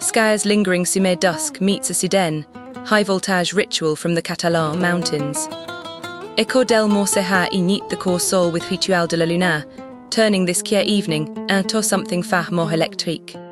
sky's lingering cimer dusk meets a sirène, high voltage ritual from the Catalan mountains. Echo del Morceja init the core soul with Ritual de la Luna, turning this Kia evening into something far more electrique.